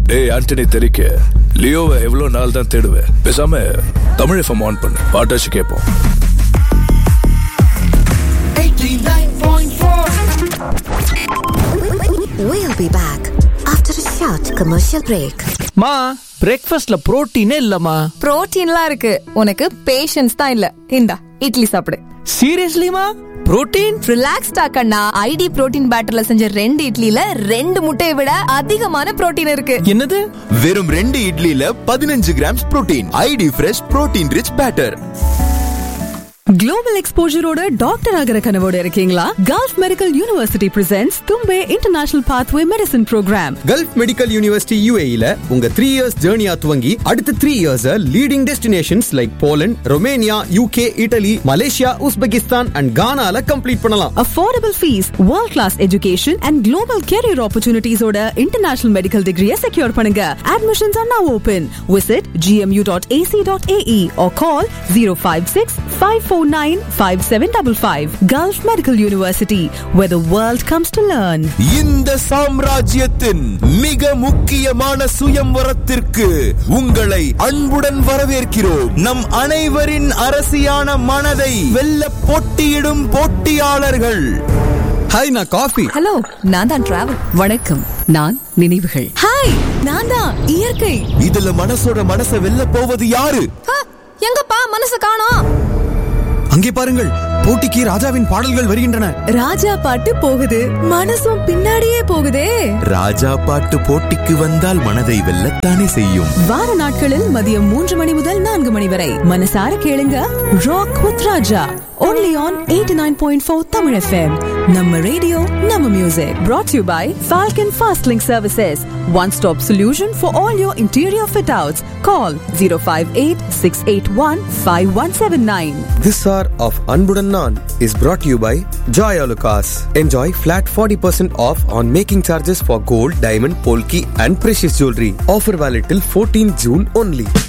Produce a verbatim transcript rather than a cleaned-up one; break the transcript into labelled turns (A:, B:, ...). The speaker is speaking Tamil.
A: டேய் ஆண்டனி தெரிக்க லியோவை எவ்வளவு நாள் தான் தேடுவேன். பேசாம தமிழ் எஃப்எம் ஆன் பண்ணு, பாட்டாச்சு கேட்போம்.
B: eighty-nine point four
C: We'll be back after a short commercial break.
D: மா, பிரேக்ஃபாஸ்ட்ல புரோட்டீனே இல்லம்மா.
E: புரோட்டீன்லாம் இருக்கு, உனக்கு பேஷன்ஸ் தான் இல்ல. இந்தா இட்லி சாப்பிடு.
D: சீரியஸ்லிமா? புரோட்டீன்?
E: ரிலாக்ஸ்டா கண்ணா. ஐடி புரோட்டீன் பேட்டர்ல செஞ்ச ரெண்டு இட்லில ரெண்டு முட்டையை விட அதிகமான புரோட்டீன் இருக்கு.
D: என்னது?
F: வெறும் ரெண்டு இட்லில பதினஞ்சு grams protein. ID fresh protein rich batter.
G: Global exposure-ஓட doctor ஆகிற கனவோட இருக்கீங்களா? Gulf Medical University presents Tumbay International Pathway Medicine Program.
H: Gulf Medical University U A E ல உங்க three years journey-ஆ துவங்கி அடுத்த three years leading destinations like Poland, Romania, U K, Italy, Malaysia, Uzbekistan and Ghana-ல complete பண்ணலாம்.
G: Affordable fees, world-class education and global career opportunities-ஓட international medical degree-ய secure பண்ணுங்க. Admissions are now open. Visit g m u dot a c dot a e or call zero five six five four nine five seven five five. Gulf Medical University, where the world comes to learn.
F: இந்த சாம்ராஜ்யத்தின் மிக முக்கியமான சுயம்வரத்திற்கு உங்களை அன்புடன் வரவேற்கிறோம். நம் அனைவரின் அரசியான மனதை வெல்ல போட்டியிடும் போட்டியாளர்கள்.
H: ஹாய், நான் காஃபி.
E: ஹலோ, நான் தான் டிராவல்.
G: வணக்கம், நான் நினைவுகள்.
E: ஹாய், நான் தான் இயற்கை.
F: இதுல மனசோட மனசை வெல்ல போவது யாரு?
E: எங்கப்பா மனசு காணோம்?
H: அங்கே பாருங்கள், போட்டிக்கு ராஜாவின் பாடல்கள் வருகின்றன.
E: ராஜா பாட்டு போகுது, மனசும் பின்னாடியே போகுதே.
F: ராஜா பாட்டு போட்டிக்கு வந்தால் மனதை வெல்லத்தானே செய்யும்.
G: வார நாட்களில் மதியம் மூன்று மணி முதல் நான்கு மணி வரை மனசார கேளுங்க. Rock with Raja, only on eighty-nine point four Tamil F M. நம்ம ரேடியோ, நம்ம music. Brought to you by Falcon Fastlink Services, one stop solution for all your interior fit outs. Call zero five eight six eight one five one seven nine.
H: This hour of Anbudan Naan is brought to you by Joy Alucas. Enjoy flat forty percent off on making charges for gold, diamond, polki and precious jewelry. Offer valid till fourteenth June only.